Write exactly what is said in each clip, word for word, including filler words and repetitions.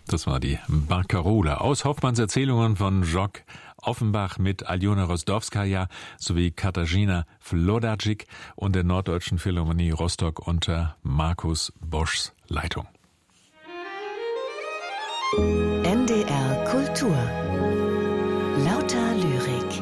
Das war die Barcarola aus Hoffmanns Erzählungen von Jacques Offenbach mit Aljona Rozdowskaja sowie Katarzyna Wlodarczyk und der Norddeutschen Philharmonie Rostock unter Markus Boschs Leitung. N D R Kultur. Lauter Lyrik.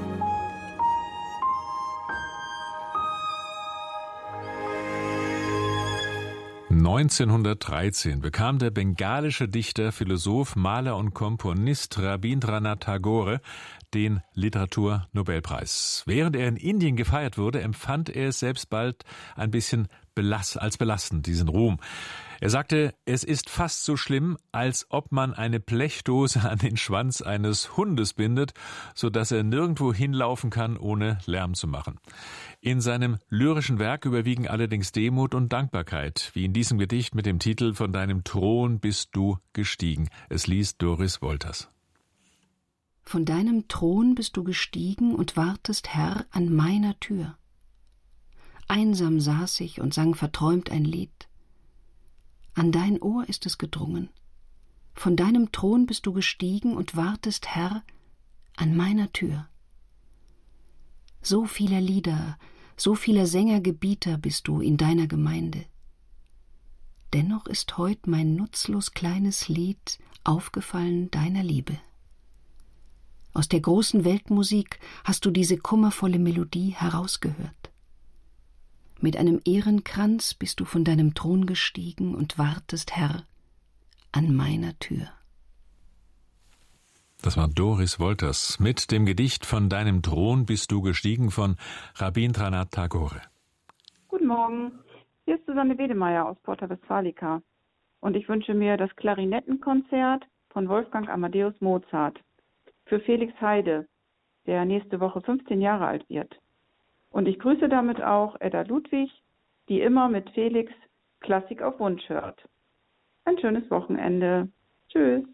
neunzehnhundertdreizehn bekam der bengalische Dichter, Philosoph, Maler und Komponist Rabindranath Tagore den Literaturnobelpreis. Während er in Indien gefeiert wurde, empfand er es selbst bald ein bisschen belast, als belastend, diesen Ruhm. Er sagte, es ist fast so schlimm, als ob man eine Blechdose an den Schwanz eines Hundes bindet, sodass er nirgendwo hinlaufen kann, ohne Lärm zu machen. In seinem lyrischen Werk überwiegen allerdings Demut und Dankbarkeit, wie in diesem Gedicht mit dem Titel »Von deinem Thron bist du gestiegen«. Es liest Doris Wolters. Von deinem Thron bist du gestiegen und wartest, Herr, an meiner Tür. Einsam saß ich und sang verträumt ein Lied. An dein Ohr ist es gedrungen. Von deinem Thron bist du gestiegen und wartest, Herr, an meiner Tür. So vieler Lieder, so vieler Sänger Gebieter bist du in deiner Gemeinde. Dennoch ist heut mein nutzlos kleines Lied aufgefallen deiner Liebe. Aus der großen Weltmusik hast du diese kummervolle Melodie herausgehört. Mit einem Ehrenkranz bist du von deinem Thron gestiegen und wartest, Herr, an meiner Tür. Das war Doris Wolters mit dem Gedicht »Von deinem Thron bist du gestiegen« von Rabindranath Tagore. Guten Morgen, hier ist Susanne Wedemeyer aus Porta Westfalica und ich wünsche mir das Klarinettenkonzert von Wolfgang Amadeus Mozart für Felix Heide, der nächste Woche fünfzehn Jahre alt wird. Und ich grüße damit auch Edda Ludwig, die immer mit Felix Klassik auf Wunsch hört. Ein schönes Wochenende. Tschüss.